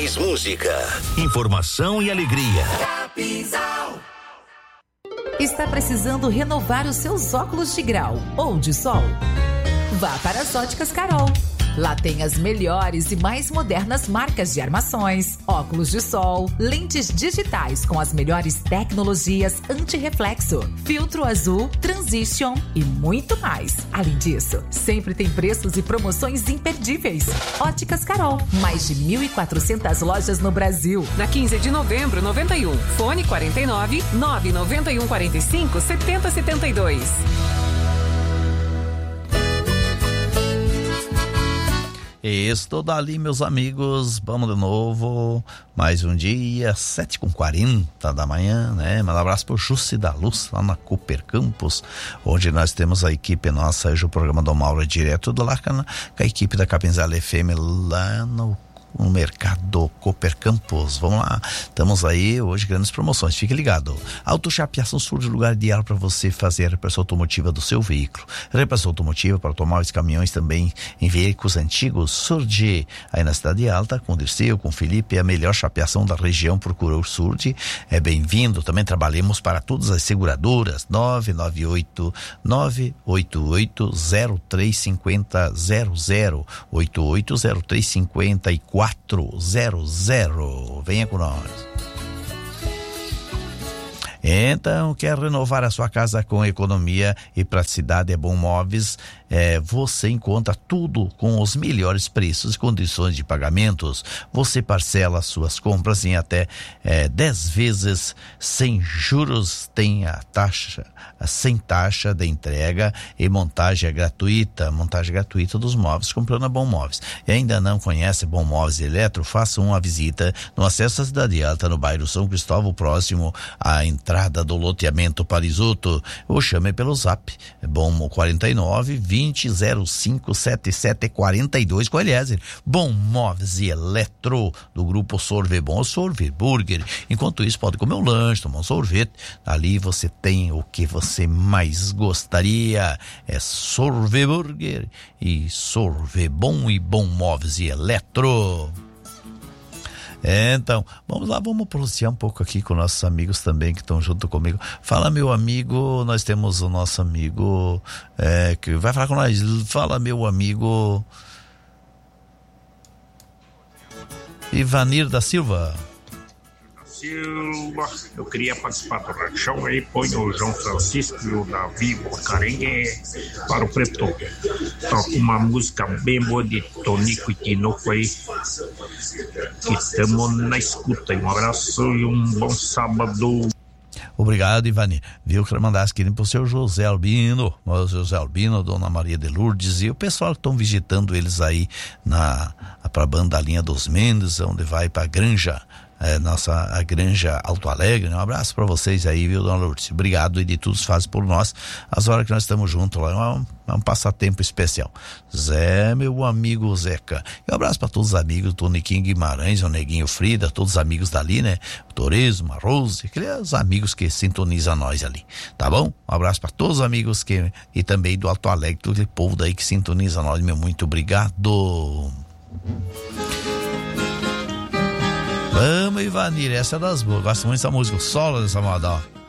Mais música, informação e alegria. Capinzal. Está precisando renovar os seus óculos de grau ou de sol? Vá para as Óticas Carol. Lá tem as melhores e mais modernas marcas de armações, óculos de sol, lentes digitais com as melhores tecnologias anti-reflexo, filtro azul, transition e muito mais. Além disso, sempre tem preços e promoções imperdíveis. Óticas Carol, mais de 1.400 lojas no Brasil. Na 15 de novembro, 91. Fone 49 991 45 70 72. Estou dali, meus amigos, vamos de novo, mais um dia, 7h40 da manhã, né? Manda um abraço pro Jussi da Luz, lá na Cooper Campus, onde nós temos a equipe nossa, hoje o programa do Mauro é direto do lá com a equipe da Capinzal FM lá no mercado Cooper Campus. Vamos lá, estamos aí hoje, grandes promoções, fique ligado. Auto Chapeação surge lugar ideal para você fazer a reparação automotiva do seu veículo. Reparação automotiva para automóveis, caminhões, também em veículos antigos. Surge aí na Cidade Alta, com o Dirceu, com o Felipe, a melhor chapeação da região. Procurou o Surge, é bem-vindo. Também trabalhamos para todas as seguradoras. 998-0350-00 880350-400. Venha com nós. Então, quer renovar a sua casa com economia e praticidade? É Bom Móveis. Você encontra tudo com os melhores preços e condições de pagamentos. Você parcela suas compras em até 10 vezes sem juros. Tem a taxa, sem taxa de entrega e montagem gratuita. Montagem gratuita dos móveis comprando a Bom Móveis. E ainda não conhece Bom Móveis Eletro? Faça uma visita no acesso à Cidade Alta, no bairro São Cristóvão, próximo à entrada do loteamento Parisoto. Ou chame pelo zap. Bom 49 20 05 77 42 com Eliezer. Bom Móveis e Eletro, do grupo Sorve Bom, Sorve Burger. Enquanto isso, pode comer um lanche, tomar um sorvete. Ali você tem o que você mais gostaria. É Sorve Burger e Sorve Bom e Bom Móveis e Eletro. Então, vamos lá, vamos pronunciar um pouco aqui com nossos amigos também que estão junto comigo. Fala, meu amigo, nós temos o nosso amigo que vai falar com nós. Fala, meu amigo Ivanir da Silva. Eu queria participar do rachão aí, põe o João Francisco e o Davi Bocarengue para o Preto. Toca uma música bem boa de Tonico e Tinoco aí, que estamos na escuta. Um abraço e um bom sábado. Obrigado, Ivani. Viu que mandasse aqui pro seu José Albino, Dona Maria de Lourdes e o pessoal que estão visitando eles aí pra banda Linha dos Mendes, onde vai pra Granja. A Granja Alto Alegre, um abraço para vocês aí, viu, Dona Lourdes? Obrigado, e de tudo se faz por nós, as horas que nós estamos juntos lá, é um passatempo especial. Zé, meu amigo Zeca, e um abraço para todos os amigos do Toniquinho Guimarães, o Neguinho Frida, todos os amigos dali, né? O Toresmo, a Rose, aqueles amigos que sintonizam nós ali, tá bom? Um abraço para todos os amigos e também do Alto Alegre, todo aquele povo daí que sintoniza nós, meu muito obrigado. Vamos, Ivanir, essa é das boas. Gosto muito dessa música, o solo dessa moda, ó.